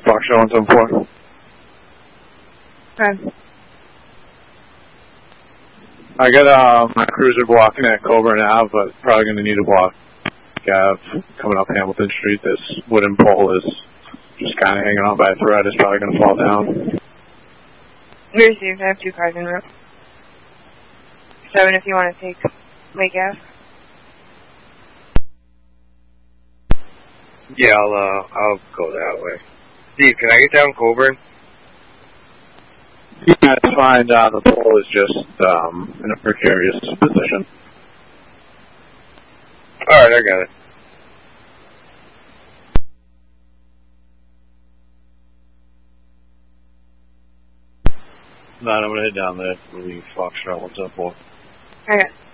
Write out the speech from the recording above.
Foxtrot 174. Okay. I got my cruiser blocking at Coburn Ave, but probably going to need to block Ave coming up Hamilton Street. This wooden pole is just kind of hanging on by a thread. It's probably going to fall down. We received. I have 2 cars en route. 7 if you want to take Lake Ave. Yeah, I'll go that way. Steve, can I get down Coburn? Yeah, it's fine. The pole is just in a precarious position. Alright, I got it. I'm going to head down there for the Foxtrot 174. Okay.